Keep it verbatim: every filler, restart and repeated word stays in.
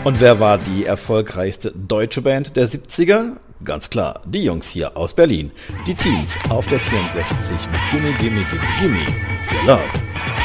Und wer war die erfolgreichste deutsche Band der siebziger? Ganz klar, die Jungs hier aus Berlin. Die Teens auf der vierundsechzig mit Gimme Gimme Gimme Gimme Your Love.